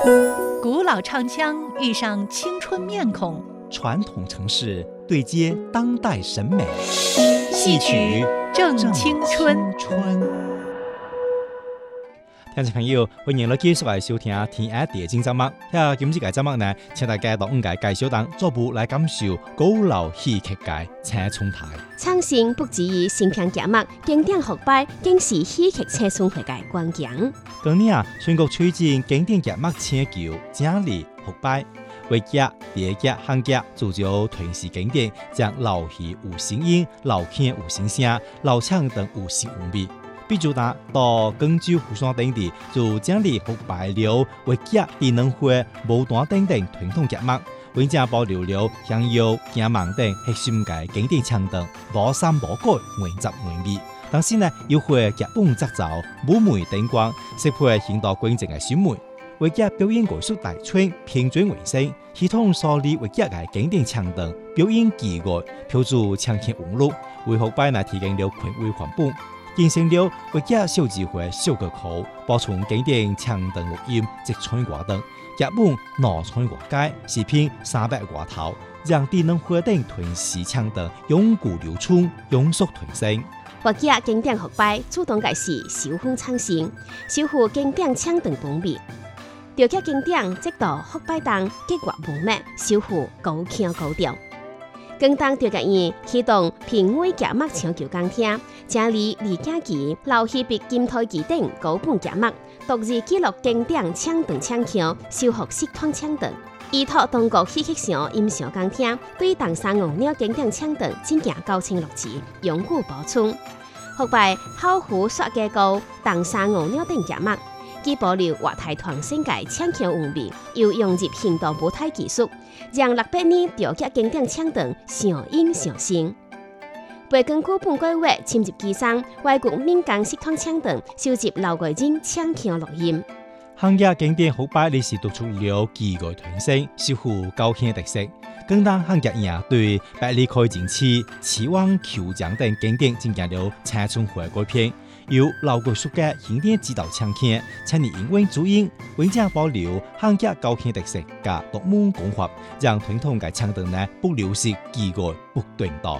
古老唱腔遇上青春面孔， 传统城市对接当代审美， 戏曲正青春。 聽眾朋友，歡迎你繼續嚟收聽《天下地精》節目。今次嘅節目呢，請大家到5屆介紹檔逐步來感受高流戲劇界青春台。 唱聲不止於新片節目，經典學拜更是戲劇青春台嘅關鍵。 今年全國推薦經典節目請求獎勵學拜，為劇、電劇、韓劇做咗團視經典，將老戲有聲音、老片有聲聲、老唱等有聲有味。比如到廣州、釜山等地做獎勵學拜了，為劇藝能會舞蹈等等傳統節目，為正保留了享有行盲等核心嘅經典唱段，無刪無改，原汁原味。但是呢，又會劇本節奏、舞美燈光，適配現代觀眾嘅審美。為劇表演藝術大全，平準為聲，系統梳理為劇嘅經典唱段，表演技藝，標注唱腔網絡，為學拜呢提供了權威範本。形成了為劇小智慧小歌曲，保存經典唱段錄音即唱歌等，劇本腦唱歌解視頻300多頭，讓藝能會等團視唱段永固流傳，永續傳承。 為劇經典學拜主動嘅是小風唱聲，守護經典唱段本味。調劇經典即到學拜檔結合無滅，守護高腔高調。更當調劇院啟動評委節目搶救講廳，獎勵李家琪、劉希碧、金台基等高本節目，獨自記錄經典唱段唱腔，修復實況唱段。依託當國戲劇場音響講廳，對東山王鳥經典唱段進行高清錄製，永久保存。學拜好虎刷嘅歌、東山王鳥等節目，既保留華台團聲嘅唱腔韻味，又融入現代舞台技術，讓600年調劇經典唱段上映上新。培根古本改劃深入基上，外國民間實況唱段收集老外人唱腔錄音。 韓劇經典學拜歷史讀出了技藝傳承，守護高腔特色。更當韓劇院對百里開戰詞、期望求獎等經典進行了青春會改編，由老國術嘅經典指導唱腔，請你英文主演，永正保留韓劇高腔特色嘅獨門功法，讓傳統嘅唱段呢不流失，技藝不斷導。